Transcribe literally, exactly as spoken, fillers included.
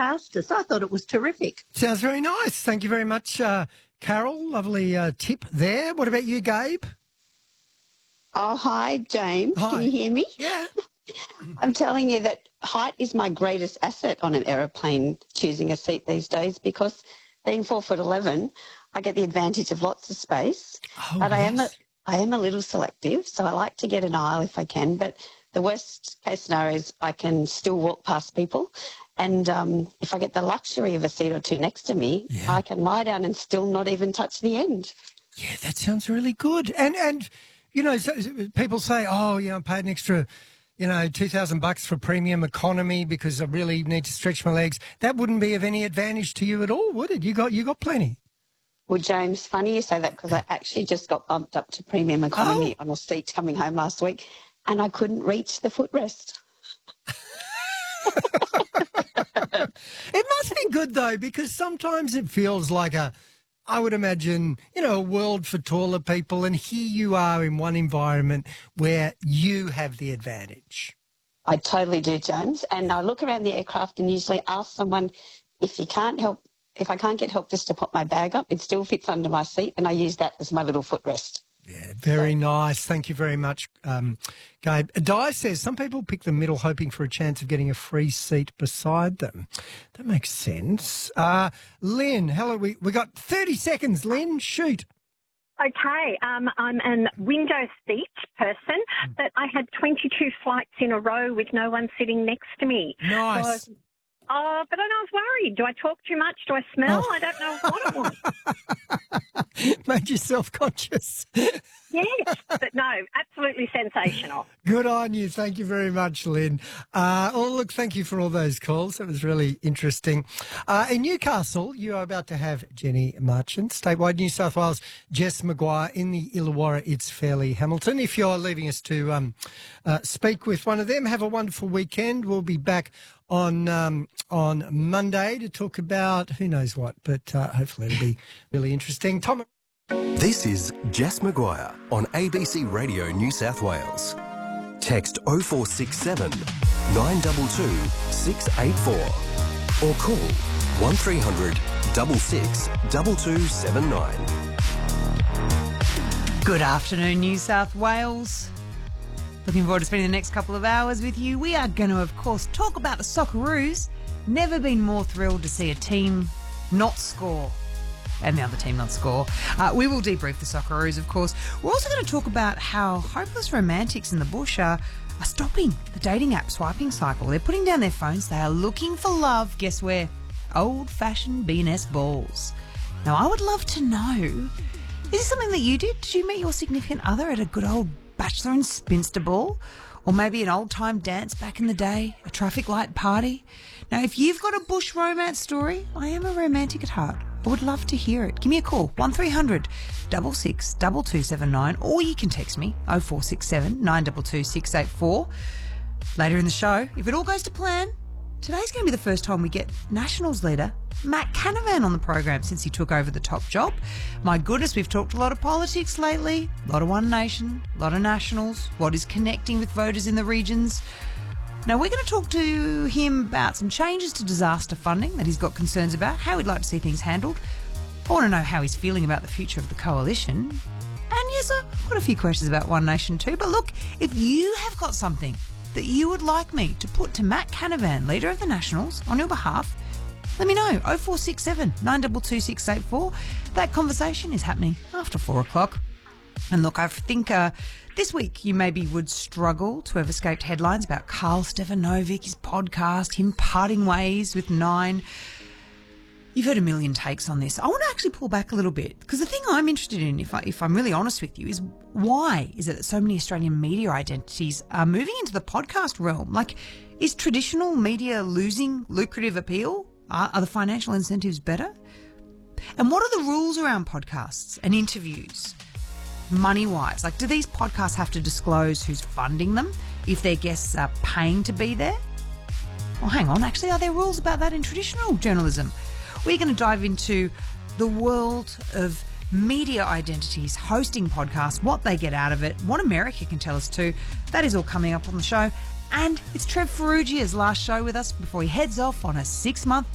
past us. I thought it was terrific. Sounds very nice. Thank you very much, uh, Carol. Lovely uh, tip there. What about you, Gabe? Oh, hi, James. Hi. Can you hear me? Yeah. I'm telling you that height is my greatest asset on an aeroplane, choosing a seat these days, because being four foot eleven, I get the advantage of lots of space. Oh, but I am a, yes. I am a little selective, so I like to get an aisle if I can. But the worst case scenario is I can still walk past people. And um, if I get the luxury of a seat or two next to me, Yeah. I can lie down and still not even touch the end. Yeah, that sounds really good. And, and you know, so, people say, oh, you know, I paid an extra, you know, two thousand bucks for premium economy because I really need to stretch my legs. That wouldn't be of any advantage to you at all, would it? You got, you got plenty. Well, James, funny you say that, because I actually just got bumped up to premium economy Oh. on a seat coming home last week, and I couldn't reach the footrest. It must be good, though, because sometimes it feels like a, I would imagine, you know, a world for taller people, and here you are in one environment where you have the advantage. I totally do, James. And I look around the aircraft and usually ask someone if you can't help, if I can't get help just to put my bag up, it still fits under my seat, and I use that as my little footrest. Yeah, very nice. Thank you very much, um, Gabe. Di says some people pick the middle hoping for a chance of getting a free seat beside them. That makes sense. Uh, Lynn, hello. We we got thirty seconds, Lynn. Shoot. Okay, um, I'm a window seat person, but I had twenty-two flights in a row with no one sitting next to me. Nice. So, oh, but I was worried. Do I talk too much? Do I smell? Oh. I don't know what it was. Made you self-conscious. Yes, but no, absolutely sensational. Good on you. Thank you very much, Lynn. Uh, oh, look, thank you for all those calls. That was really interesting. Uh, in Newcastle, you are about to have Jenny Marchant. Statewide New South Wales, Jess Maguire. In the Illawarra, it's Fairleigh Hamilton. If you're leaving us to um, uh, speak with one of them, have a wonderful weekend. We'll be back on um, on Monday to talk about who knows what, but uh, hopefully it'll be really interesting. Tom. This is Jess Maguire on A B C Radio New South Wales. Text oh four six seven, nine two two, six eight four or call one three hundred, six six, two two seven nine. Good afternoon, New South Wales. Looking forward to spending the next couple of hours with you. We are going to, of course, talk about the Socceroos. Never been more thrilled to see a team not score and the other team not score. Uh, we will debrief the Socceroos, of course. We're also going to talk about how hopeless romantics in the bush are, are stopping the dating app swiping cycle. They're putting down their phones. They are looking for love. Guess where? Old-fashioned B and S balls. Now, I would love to know, is this something that you did? Did you meet your significant other at a good old bachelor and spinster ball? Or maybe an old-time dance back in the day, a traffic light party? Now, if you've got a bush romance story, I am a romantic at heart. I would love to hear it. Give me a call, one three hundred, six six, two two seven nine, or you can text me, oh four six seven, nine two two, six eight four. Later in the show, if it all goes to plan, today's going to be the first time we get Nationals leader Matt Canavan on the program since he took over the top job. My goodness, we've talked a lot of politics lately, a lot of One Nation, a lot of Nationals, what is connecting with voters in the regions. Now, we're going to talk to him about some changes to disaster funding that he's got concerns about, how he'd like to see things handled. I want to know how he's feeling about the future of the coalition. And yes, I've got a few questions about One Nation too. But look, if you have got something that you would like me to put to Matt Canavan, leader of the Nationals, on your behalf, let me know. oh four six seven, nine two two, six eight four. That conversation is happening after four o'clock. And look, I think uh, this week you maybe would struggle to have escaped headlines about Carl Stefanovic, his podcast, him parting ways with Nine. You've heard a million takes on this. I want to actually pull back a little bit, because the thing I'm interested in, if, I, if I'm really honest with you, is why is it that so many Australian media identities are moving into the podcast realm? Like, is traditional media losing lucrative appeal? Are, are the financial incentives better? And what are the rules around podcasts and interviews? Money-wise, like, do these podcasts have to disclose who's funding them if their guests are paying to be there? Well, hang on, actually, are there rules about that in traditional journalism? We're going to dive into the world of media identities hosting podcasts, what they get out of it, what America can tell us too. That is all coming up on the show. And it's Trev Ferrugia's last show with us before he heads off on a six-month